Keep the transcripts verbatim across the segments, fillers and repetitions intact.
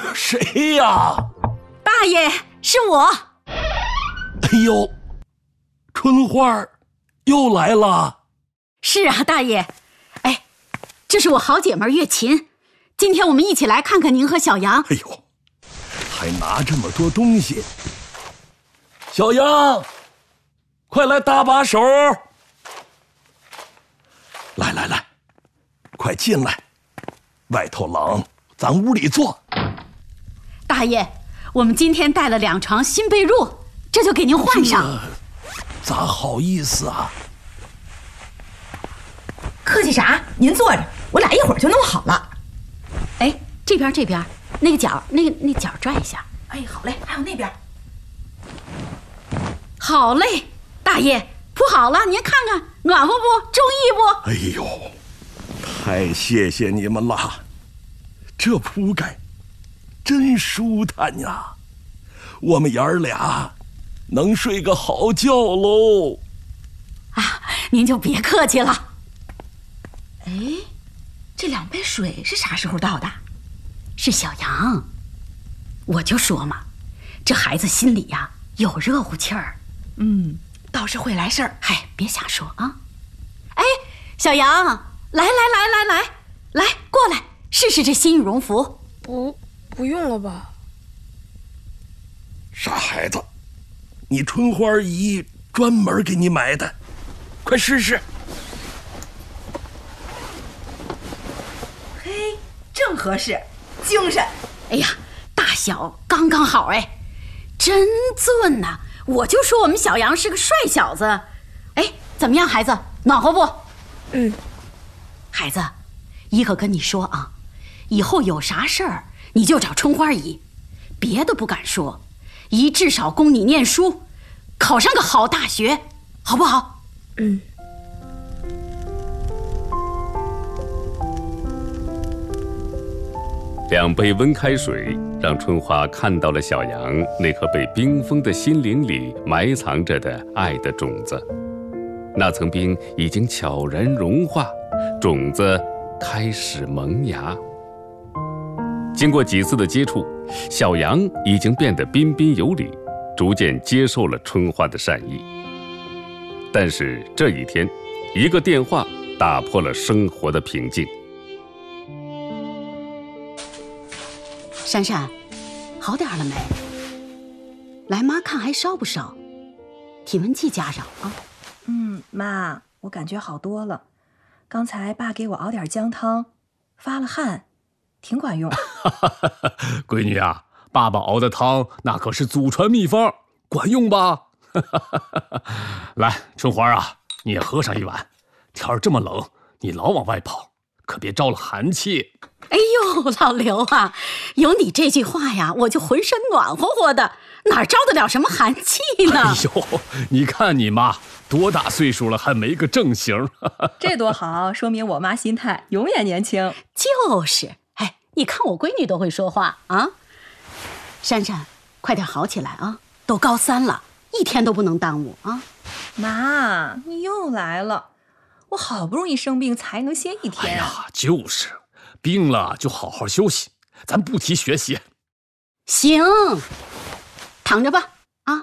谁呀？ 大爷，是我。 哎呦，春花又来了。 是啊，大爷。哎，这是我好姐妹月琴，今天我们一起来看看您和小杨。 哎呦，还拿这么多东西。小杨，快来搭把手。来来来，快进来，外头冷，咱屋里坐。 大爷，我们今天带了两床新被褥，这就给您换上。 咋好意思啊？ 客气啥？您坐着，我俩一会儿就弄好了。 哎，这边这边，那个角，那个那角拽一下。 哎，好嘞，还有那边。 好嘞，大爷，铺好了，您看看，暖和不？中意不？ 哎呦，太谢谢你们了，这铺盖真舒坦呀，我们爷儿俩能睡个好觉喽。 啊，您就别客气了。 哎，这两杯水是啥时候倒的？ 是小杨。我就说嘛，这孩子心里呀有热乎气儿。 嗯，倒是会来事儿。 嗨，别瞎说啊！哎，小杨，来来来来来来，过来试试这新羽绒服。 不，不用了吧？ 傻孩子，你春花姨专门给你买的，快试试。 嘿，正合适，精神。 哎呀，大小刚刚好，哎，真俊呐！我就说我们小杨是个帅小子。哎，怎么样，孩子，暖和不？ 嗯。 孩子，姨可跟你说啊，以后有啥事儿你就找春花姨，别的不敢说，姨至少供你念书，考上个好大学，好不好？ 嗯。 两杯温开水让春花看到了小杨那颗被冰封的心灵里埋藏着的爱的种子。那层冰已经悄然融化，种子开始萌芽。经过几次的接触，小杨已经变得彬彬有礼，逐渐接受了春花的善意。但是这一天，一个电话打破了生活的平静。 珊珊，好点了没？来，妈看还烧不烧？体温计加上啊。 嗯，妈，我感觉好多了。刚才爸给我熬点姜汤，发了汗，挺管用。 闺女啊，爸爸熬的汤那可是祖传秘方，管用吧？来，春花啊，你也喝上一碗。天儿这么冷，你老往外跑，可别招了寒气。 哎呦，老刘啊，有你这句话呀，我就浑身暖和和的，哪招得了什么寒气呢？ 哎呦，你看你妈多大岁数了，还没个正形。 这多好，说明我妈心态永远年轻。 就是，哎，你看我闺女都会说话啊。珊珊，快点好起来啊，都高三了，一天都不能耽误啊。 妈，你又来了，我好不容易生病才能歇一天。 哎呀，就是。病了就好好休息，咱不提学习。 行，躺着吧啊！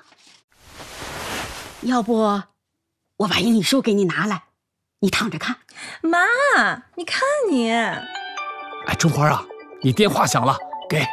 要不我把英语书给你拿来，你躺着看。 妈，你看你。 哎，春花啊，你电话响了，给。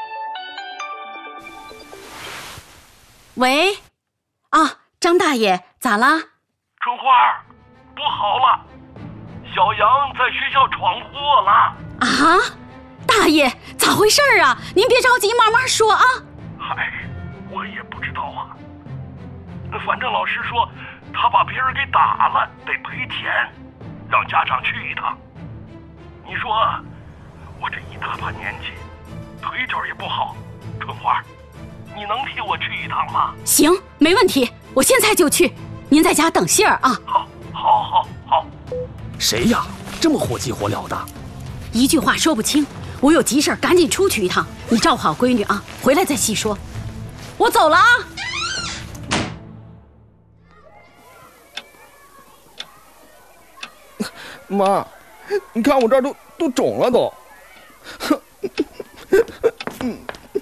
喂，啊，张大爷，咋啦？ 春花，不好了，小杨在学校闯祸了。 啊，大爷，咋回事啊？您别着急，慢慢说啊。 嗨，我也不知道啊。反正老师说他把别人给打了，得赔钱，让家长去一趟。你说我这一大把年纪，腿脚也不好，春花，你能替我去一趟吗？ 行，没问题，我现在就去。您在家等信儿啊。 好，好，好，好。 谁呀？这么火急火燎的？ 一句话说不清，我有急事赶紧出去一趟，你照顾好闺女啊，回来再细说。我走了啊。 妈，你看我这儿都都肿了都。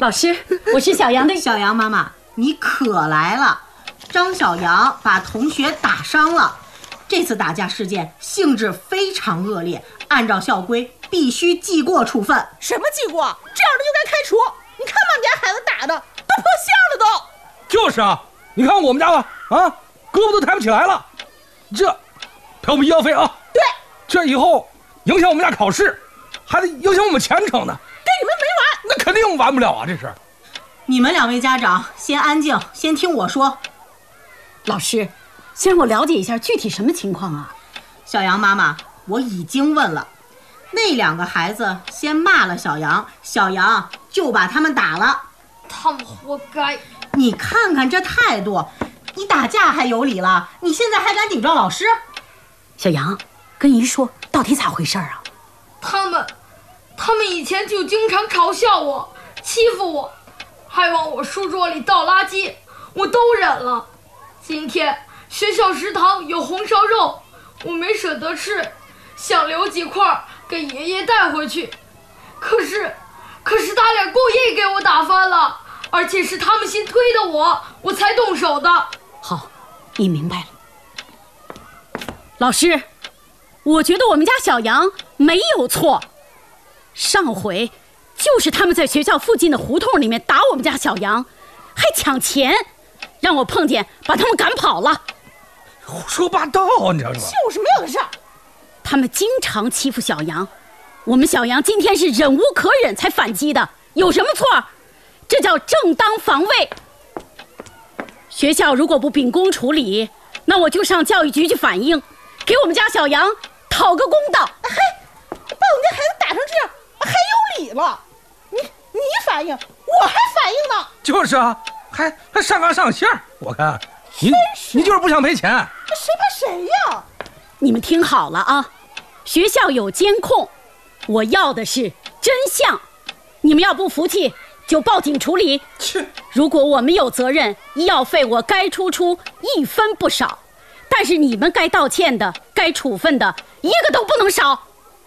老师，我是小杨的小杨妈妈，你可来了！张小杨把同学打伤了，这次打架事件性质非常恶劣，按照校规必须记过处分。 什么记过？这样的就该开除！你看把我们家孩子打的都破相了都。 就是啊，你看我们家吧，啊，胳膊都抬不起来了，这赔我们医药费啊！ 对， 这以后影响我们家考试，还得影响我们前程呢。 跟你们没完！ 那肯定完不了啊！这是。 你们两位家长先安静，先听我说。 老师，先让我了解一下具体什么情况啊？ 小杨妈妈，我已经问了，那两个孩子先骂了小杨，小杨就把他们打了。 他们活该！ 你看看这态度，你打架还有理了，你现在还敢顶撞老师？ 小杨，跟姨说，到底咋回事啊？ 他们，他们以前就经常嘲笑我，欺负我，还往我书桌里倒垃圾，我都忍了。今天学校食堂有红烧肉，我没舍得吃，想留几块给爷爷带回去。可是，可是他俩故意给我打翻了，而且是他们先推的我，我才动手的。 好，姨明白了。老师，我觉得我们家小杨没有错，上回就是他们在学校附近的胡同里面打我们家小杨，还抢钱，让我碰见把他们赶跑了。 胡说八道，你知道吗？ 就是没有的事儿。 他们经常欺负小杨，我们小杨今天是忍无可忍才反击的，有什么错？这叫正当防卫。学校如果不秉公处理，那我就上教育局去反映，给我们家小杨讨个公道。 嘿，把我们家孩子打成这样，还有理了？你你反应，我还反应呢。 就是啊，还还上纲上线，我看你你就是不想赔钱。 这谁怕谁呀？ 你们听好了啊，学校有监控，我要的是真相。你们要不服气，就报警处理。 切！ 如果我们有责任，医药费我该出出，一分不少。但是你们该道歉的、该处分的，一个都不能少。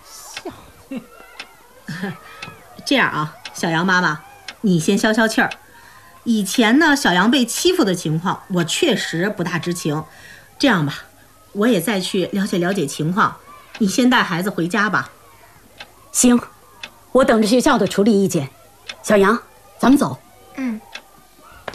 这样啊，小杨妈妈，你先消消气儿。以前呢，小杨被欺负的情况，我确实不大知情。这样吧，我也再去了解了解情况。你先带孩子回家吧。 行，我等着学校的处理意见。小杨，咱们走。 嗯。